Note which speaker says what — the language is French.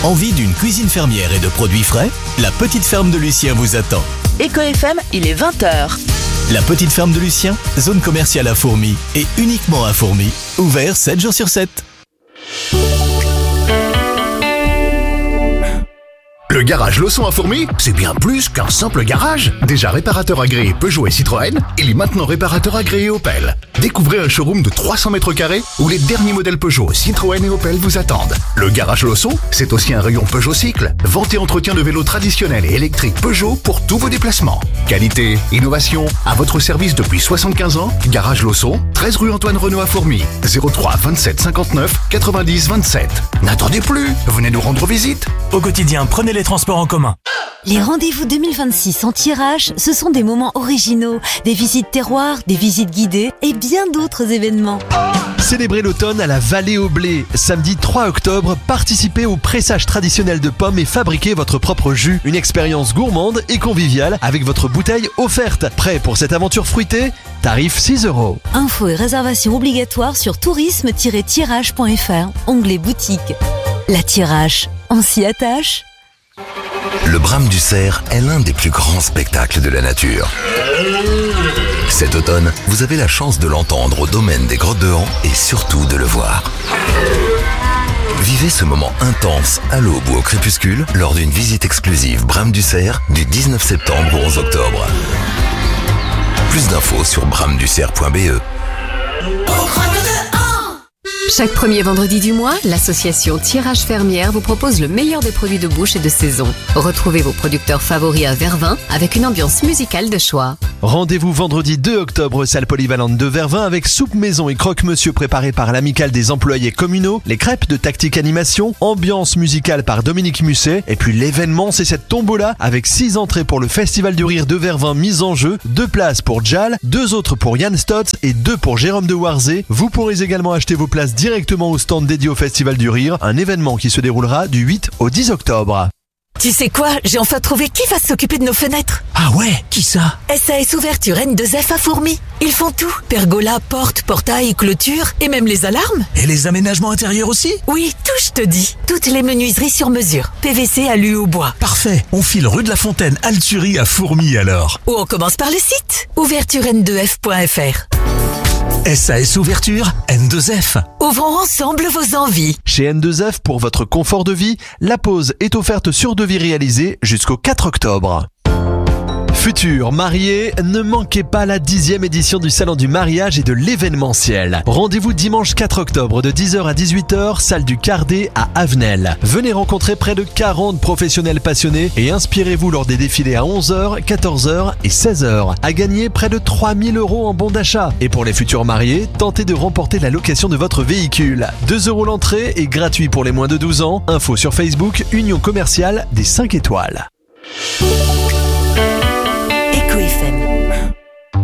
Speaker 1: Envie d'une cuisine fermière et de produits frais? La petite ferme de Lucien vous attend.
Speaker 2: Éco FM, il est 20h.
Speaker 1: La petite ferme de Lucien, zone commerciale à Fourmies et uniquement à Fourmies, ouvert 7 jours sur 7.
Speaker 3: Le garage Losson à Fourmies, c'est bien plus qu'un simple garage. Déjà réparateur agréé Peugeot et Citroën, il est maintenant réparateur agréé Opel. Découvrez un showroom de 300 mètres carrés où les derniers modèles Peugeot, Citroën et Opel vous attendent. Le garage Losson, c'est aussi un rayon Peugeot Cycle, vente et entretien de vélos traditionnels et électriques Peugeot pour tous vos déplacements. Qualité, innovation, à votre service depuis 75 ans, garage Losson, 13 rue Antoine Renaud à Fourmies, 03 27 59 90 27. N'attendez plus, venez nous rendre visite.
Speaker 4: Au quotidien, prenez les transports en commun.
Speaker 5: Les rendez-vous 2026 en tirage, ce sont des moments originaux, des visites terroirs, des visites guidées et bien d'autres événements.
Speaker 6: Célébrez l'automne à la Vallée au Blé. Samedi 3 octobre, participez au pressage traditionnel de pommes et fabriquez votre propre jus. Une expérience gourmande et conviviale avec votre bouteille offerte. Prêt pour cette aventure fruitée? Tarif 6 €.
Speaker 5: Infos et réservations obligatoires sur tourisme-tirage.fr, onglet boutique. La Tirage, on s'y attache?
Speaker 7: Le Brame du Cerf est l'un des plus grands spectacles de la nature. Cet automne, vous avez la chance de l'entendre au domaine des Grottes de Han et surtout de le voir. Vivez ce moment intense à l'aube ou au crépuscule lors d'une visite exclusive Brame du Cerf du 19 septembre au 11 octobre. Plus d'infos sur brameducerf.be.
Speaker 8: Chaque premier vendredi du mois, l'association Tirage Fermière vous propose le meilleur des produits de bouche et de saison. Retrouvez vos producteurs favoris à Vervins avec une ambiance musicale de choix.
Speaker 6: Rendez-vous vendredi 2 octobre, salle polyvalente de Vervins avec soupe maison et croque-monsieur préparé par l'amicale des employés communaux, les crêpes de Tactique Animation, ambiance musicale par Dominique Musset, et puis l'événement c'est cette tombola avec 6 entrées pour le Festival du Rire de Vervins mise en jeu, 2 places pour Jal, 2 autres pour Yann Stotz et 2 pour Jérôme de Warzé. Vous pourrez également acheter vos places directement au stand dédié au Festival du Rire, un événement qui se déroulera du 8 au 10 octobre.
Speaker 2: Tu sais quoi? J'ai enfin trouvé qui va s'occuper de nos fenêtres.
Speaker 4: Ah ouais, qui ça?
Speaker 2: SAS Ouverture N2F à Fourmies. Ils font tout. Pergola, porte, portail, clôture et même les alarmes.
Speaker 4: Et les aménagements intérieurs aussi?
Speaker 2: Oui, tout je te dis. Toutes les menuiseries sur mesure. PVC, alu ou bois.
Speaker 4: Parfait, on file rue de la Fontaine, Alturie à Fourmies alors.
Speaker 2: Ou on commence par le site ouverturene2f.fr.
Speaker 4: SAS Ouverture N2F.
Speaker 2: Ouvrons ensemble vos envies.
Speaker 6: Chez N2F, pour votre confort de vie, la pause est offerte sur devis réalisé jusqu'au 4 octobre. Futurs mariés, ne manquez pas la 10e édition du Salon du mariage et de l'événementiel. Rendez-vous dimanche 4 octobre de 10h à 18h, salle du Cardet à Avenel. Venez rencontrer près de 40 professionnels passionnés et inspirez-vous lors des défilés à 11h, 14h et 16h. À gagner près de 3000 € en bons d'achat. Et pour les futurs mariés, tentez de remporter la location de votre véhicule. 2 € l'entrée et gratuit pour les moins de 12 ans. Info sur Facebook, Union commerciale des 5 étoiles.
Speaker 2: Éco FM.